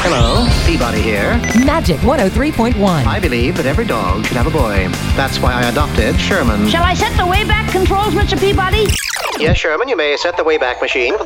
Hello, Peabody here. Magic 103.1. I believe that every dog should have a boy. That's why I adopted Sherman. Shall I set the Wayback Controls, Mr. Peabody? Yes, Sherman, you may set the Wayback Machine for the